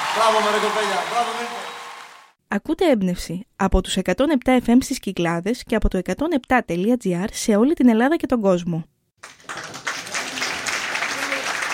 Μπράβο με ρε κοπέλια, μπράβο με. Ακούτε έμπνευση από τους 107 FM στις Κυκλάδες και από το 107.gr σε όλη την Ελλάδα και τον κόσμο.